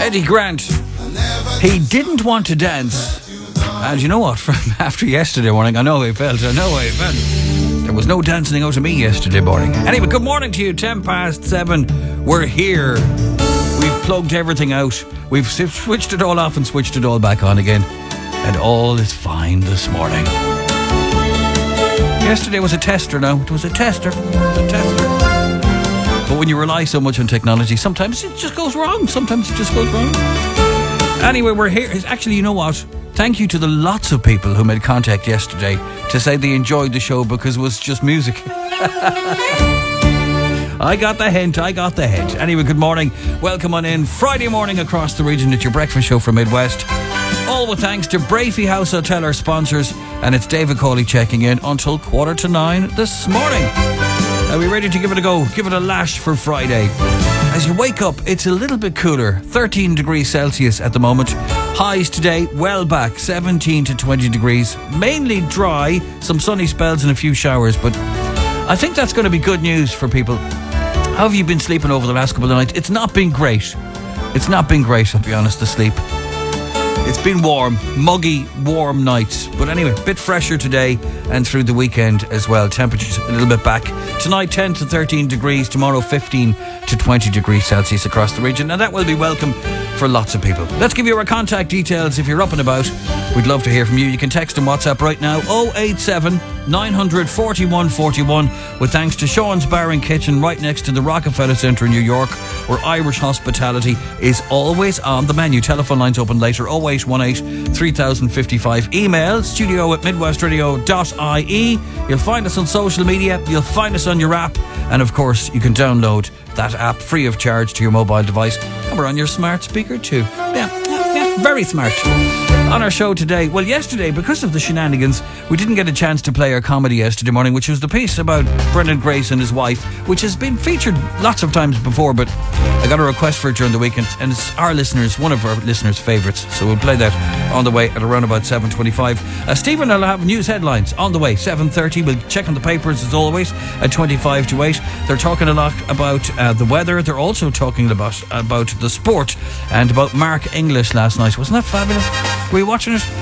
Eddie Grant. He didn't want to dance. And you know what? From after yesterday morning, I know how he felt. There was no dancing out of me yesterday morning. Anyway, good morning to you. 7:10. We're here. We've plugged everything out. We've switched it all off and switched it all back on again. And all is fine this morning. Yesterday was a tester now. It was a tester. But when you rely so much on technology, sometimes it just goes wrong. Anyway, we're here. Actually, you know what? Thank you to the lots of people who made contact yesterday to say they enjoyed the show because it was just music. I got the hint. Anyway, good morning. Welcome on in. Friday morning across the region. It's your breakfast show from Midwest. All with thanks to Brafey House Hotel, our sponsors. And it's David Cawley checking in until 8:45 this morning. Are we ready to give it a go? Give it a lash for Friday. As you wake up, it's a little bit cooler. 13 degrees Celsius at the moment. Highs today, well back, 17 to 20 degrees. Mainly dry, some sunny spells and a few showers. But I think that's going to be good news for people. How have you been sleeping over the last couple of nights? It's not been great, I'll be honest, the sleep. It's been warm, muggy, warm nights. But anyway, a bit fresher today and through the weekend as well. Temperatures a little bit back. Tonight, 10 to 13 degrees. Tomorrow, 15 to 20 degrees Celsius across the region. And that will be welcome for lots of people. Let's give you our contact details if you're up and about. We'd love to hear from you. You can text and WhatsApp right now, 087 900 4141, with thanks to Sean's Bar and Kitchen right next to the Rockefeller Centre in New York, where Irish hospitality is always on the menu. Telephone lines open later, 0818 3055. Email studio@midwestradio.ie. You'll find us on social media, you'll find us on your app, and of course you can download that app free of charge to your mobile device, and we're on your smart speaker too. Yeah, very smart. On our show today, well, yesterday, because of the shenanigans, we didn't get a chance to play our comedy yesterday morning, which was the piece about Brendan Grace and his wife, which has been featured lots of times before, but I got a request for it during the weekend, and it's one of our listeners' favourites, so we'll play that on the way at around about 7:25. Stephen will have news headlines on the way, 7:30. We'll check on the papers as always at 25 to 8. They're talking a lot about the weather. They're also talking about the sport and about Mark English last night. Wasn't that fabulous? Were you watching it?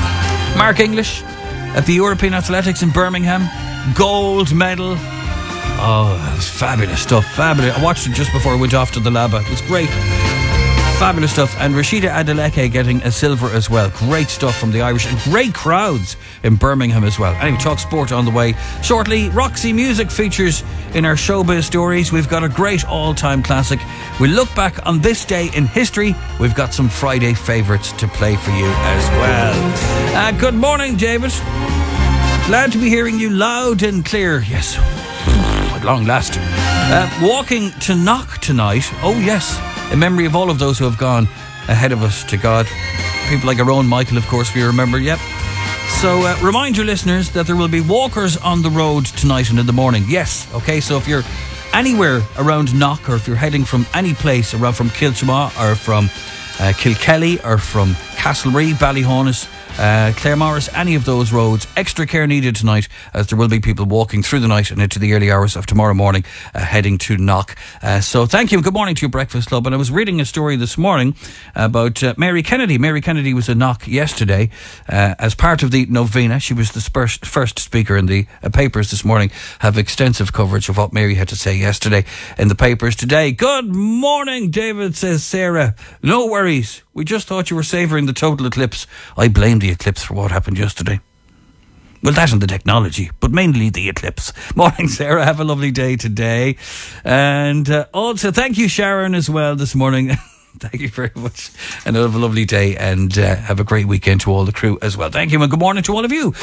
Mark English at the European Athletics in Birmingham, gold medal. Oh, that was fabulous stuff. Fabulous. I watched it just before I went off to the lab. It was great. Fabulous stuff. And Rashida Adeleke getting a silver as well. Great stuff from the Irish, and great crowds in Birmingham as well. Anyway, talk sport on the way shortly. Roxy Music features in our showbiz stories. We've got a great all-time classic. We look back on this day in history. We've got some Friday favourites to play for you as well. Good morning, David. Glad to be hearing you loud and clear. Yes, at long last. Walking to Knock tonight. Oh yes, in memory of all of those who have gone ahead of us to God. People like our own Michael, of course, we remember. Yep. So remind your listeners that there will be walkers on the road tonight and in the morning. Yes, okay, so if you're anywhere around Knock, or if you're heading from any place around from Kilchama or from Kilkelly or from Castlereagh, Ballyhonus, Claremorris, any of those roads, extra care needed tonight, as there will be people walking through the night and into the early hours of tomorrow morning heading to Knock. So thank you. Good morning to your Breakfast Club. And I was reading a story this morning about Mary Kennedy. Mary Kennedy was in Knock yesterday as part of the novena. She was the first speaker, and the papers this morning have extensive coverage of what Mary had to say yesterday in the papers today. Good morning, David, says Sarah. No worries. We just thought you were savouring the total eclipse. I blame the eclipse for what happened yesterday. Well, that and the technology, but mainly the eclipse. Morning, Sarah. Have a lovely day today. And also, thank you, Sharon, as well this morning. Thank you very much. And have a lovely day, and have a great weekend to all the crew as well. Thank you, and good morning to all of you.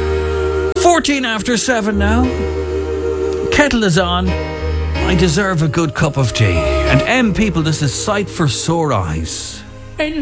14 after 7 now. Kettle is on. I deserve a good cup of tea. And people, this is Sight for Sore Eyes.